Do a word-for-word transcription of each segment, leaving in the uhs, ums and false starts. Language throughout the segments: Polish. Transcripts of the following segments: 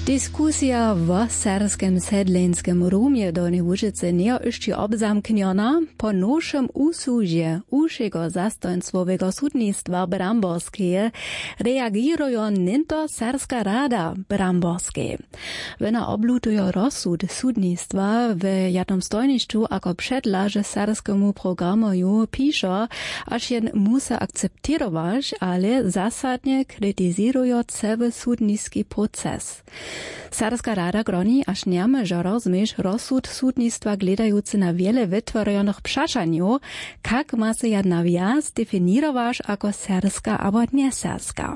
Dyskusja w serskim sedlenskim rumie Dolnej Łużycy nie jeszcze obzamkniona. Po nowszym usudzie uszego zastojnstwowego sudnictwa bramborskie reagirują ninto serska rada bramborskie. Wena oblutują rozsud sudnictwa w jednym stojniszczu ako przedlarze serskiemu programoju pisze, aż jen musa akceptować, ale zasadnie krytyzują cały sudnicki proces. Serska rada groni, aż niemy, że rozumiesz rozsud sudnictwa gledający na wiele wytworzonych przeszaniów, jak ma się jedna wjazd definiować jako serska albo nie serska.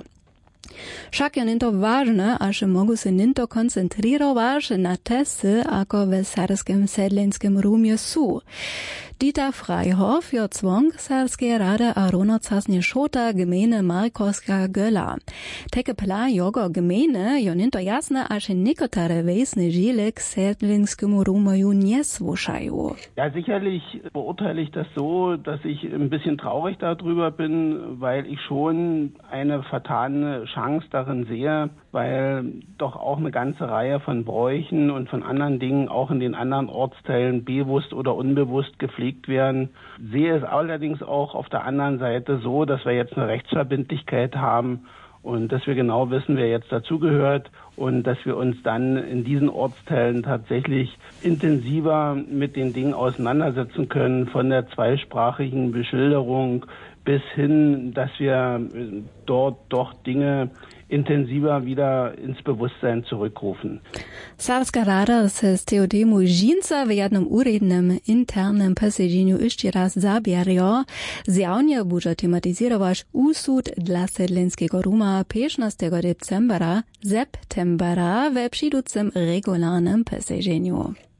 Však je ninto ważne, aż mogą się ninto koncentrować na testy, ako w serskim sedlenskim rumie są. Dieter Freihoff je członk serskiej rady a runocasnie szota gminy Markowska Göla. Takie pla jego gminy je ninto jasne, aż niektóre wiesne żile k sedlenskiemu rumoju nie słuchają. Ja, sicherlich beurteile ich das so, dass ich ein bisschen traurig darüber bin, weil ich schon eine vertane Chance darin sehe, weil doch auch eine ganze Reihe von Bräuchen und von anderen Dingen auch in den anderen Ortsteilen bewusst oder unbewusst gepflegt werden. Sehe es allerdings auch auf der anderen Seite so, dass wir jetzt eine Rechtsverbindlichkeit haben und dass wir genau wissen, wer jetzt dazugehört und dass wir uns dann in diesen Ortsteilen tatsächlich intensiver mit den Dingen auseinandersetzen können, von der zweisprachigen Beschilderung bis hin, dass wir dort doch Dinge intensiver wieder ins Bewusstsein zurückrufen. Serska rada se z teodemu žinca v jednom urednem internem posiedzeniu jeszcze raz zabierjo. Zjavnie bude tematizirować usud dla sedlenskiego ruma piętnastego decembra, septembra w przyjducym regularnym posiedzeniu.